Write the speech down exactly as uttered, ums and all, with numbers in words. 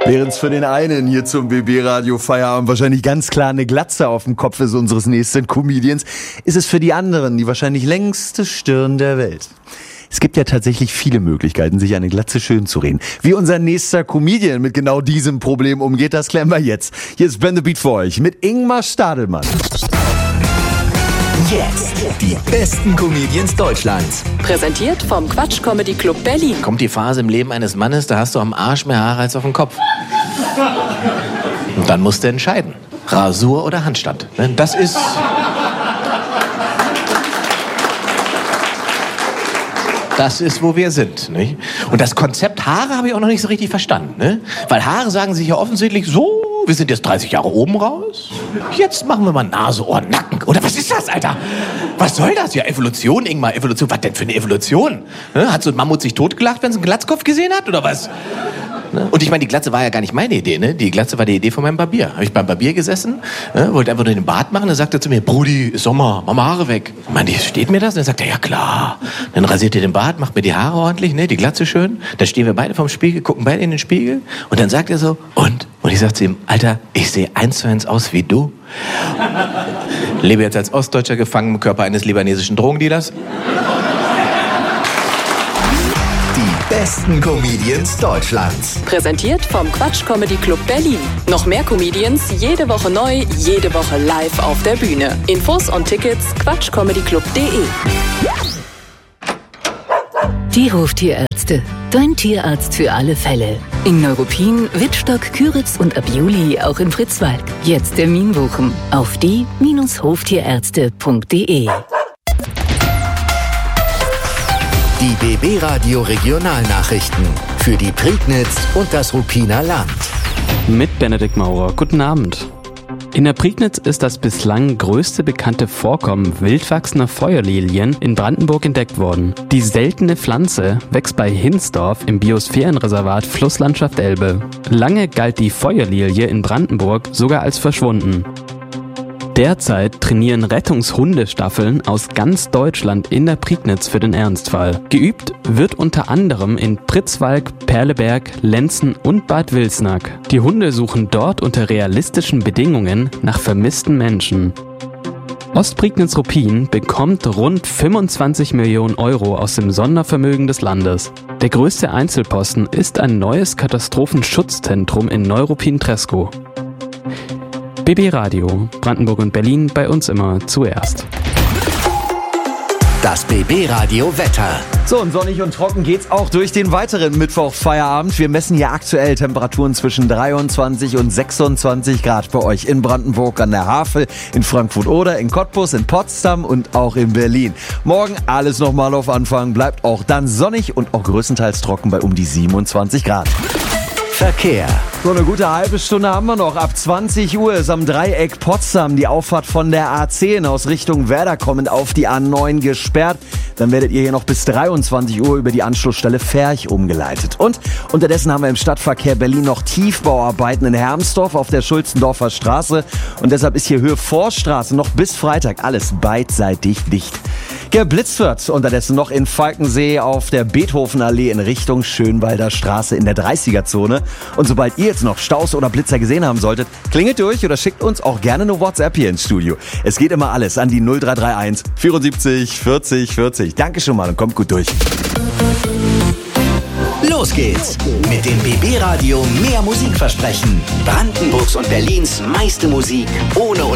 Während es für den einen hier zum B B-Radio Feierabend wahrscheinlich ganz klar eine Glatze auf dem Kopf ist unseres nächsten Comedians, ist es für die anderen die wahrscheinlich längste Stirn der Welt. Es gibt ja tatsächlich viele Möglichkeiten, sich eine Glatze schön zu reden. Wie unser nächster Comedian mit genau diesem Problem umgeht, das klären wir jetzt. Hier ist Ben the Beat für euch mit Ingmar Stadelmann. Jetzt die besten Comedians Deutschlands. Präsentiert vom Quatsch Comedy Club Berlin. Kommt die Phase im Leben eines Mannes, da hast du am Arsch mehr Haare als auf dem Kopf. Und dann musst du entscheiden. Rasur oder Handstand. Das ist... Das ist, wo wir sind. Nicht? Und das Konzept Haare habe ich auch noch nicht so richtig verstanden. Ne? Weil Haare sagen sich ja offensichtlich so, wir sind jetzt dreißig Jahre oben raus. Jetzt machen wir mal Nase, Ohren, Nacken. Oder was ist das, Alter? Was soll das? Ja, Evolution, Ingmar, Evolution. Was denn für eine Evolution? Ne? Hat so ein Mammut sich totgelacht, wenn es einen Glatzkopf gesehen hat, oder was? Ne? Und ich meine, die Glatze war ja gar nicht meine Idee. Ne? Die Glatze war die Idee von meinem Barbier. Habe ich beim Barbier gesessen, ne? Wollte einfach nur den Bart machen. Dann sagte er zu mir, Brudi, ist Sommer, mach mal Haare weg. Ich meine, steht mir das? Und dann sagt er, ja klar. Dann rasiert er den Bart, macht mir die Haare ordentlich, ne? Die Glatze schön. Dann stehen wir beide vorm Spiegel, gucken beide in den Spiegel. Und dann sagt er so, und? Und ich sag zu ihm, Alter, ich sehe eins zu eins aus wie du. Lebe jetzt als Ostdeutscher gefangen im Körper eines libanesischen Drogendealers. Die besten Comedians Deutschlands. Präsentiert vom Quatsch Comedy Club Berlin. Noch mehr Comedians, jede Woche neu, jede Woche live auf der Bühne. Infos und Tickets quatschcomedyclub punkt de. Die Hoftierärzte. Dein Tierarzt für alle Fälle. In Neuruppin, Wittstock, Küritz und ab Juli auch in Fritzwalk. Jetzt Termin buchen auf die Hoftierärzte punkt de. Die B B-Radio Regionalnachrichten für die Prignitz und das Ruppiner Land. Mit Benedikt Maurer. Guten Abend. In der Prignitz ist das bislang größte bekannte Vorkommen wildwachsender Feuerlilien in Brandenburg entdeckt worden. Die seltene Pflanze wächst bei Hinsdorf im Biosphärenreservat Flusslandschaft Elbe. Lange galt die Feuerlilie in Brandenburg sogar als verschwunden. Derzeit trainieren Rettungshundestaffeln aus ganz Deutschland in der Prignitz für den Ernstfall. Geübt wird unter anderem in Pritzwalk, Perleberg, Lenzen und Bad Wilsnack. Die Hunde suchen dort unter realistischen Bedingungen nach vermissten Menschen. Ostprignitz-Ruppin bekommt rund fünfundzwanzig Millionen Euro aus dem Sondervermögen des Landes. Der größte Einzelposten ist ein neues Katastrophenschutzzentrum in Neuruppin-Treskow. B B-Radio, Brandenburg und Berlin, bei uns immer zuerst. Das B B-Radio Wetter. So, und sonnig und trocken geht's auch durch den weiteren Mittwoch-Feierabend. Wir messen hier aktuell Temperaturen zwischen dreiundzwanzig und sechsundzwanzig Grad bei euch in Brandenburg an der Havel, in Frankfurt oder in Cottbus, in Potsdam und auch in Berlin. Morgen alles nochmal auf Anfang, bleibt auch dann sonnig und auch größtenteils trocken bei um die siebenundzwanzig Grad. Verkehr. So, eine gute halbe Stunde haben wir noch. Ab zwanzig Uhr ist am Dreieck Potsdam die Auffahrt von der A zehn aus Richtung Werder kommend auf die A neun gesperrt. Dann werdet ihr hier noch bis dreiundzwanzig Uhr über die Anschlussstelle Ferch umgeleitet. Und unterdessen haben wir im Stadtverkehr Berlin noch Tiefbauarbeiten in Hermsdorf auf der Schulzendorfer Straße. Und deshalb ist hier Höhe Vorstraße noch bis Freitag alles beidseitig dicht. Geblitzt wird unterdessen noch in Falkensee auf der Beethovenallee in Richtung Schönwalder Straße in der dreißiger-Zone. Und sobald ihr jetzt noch Staus oder Blitzer gesehen haben solltet, klingelt durch oder schickt uns auch gerne eine WhatsApp hier ins Studio. Es geht immer alles an die null drei drei eins vierundsiebzig vierzig vierzig. Danke schon mal und kommt gut durch. Los geht's mit dem B B-Radio mehr Musikversprechen. Brandenburgs und Berlins meiste Musik ohne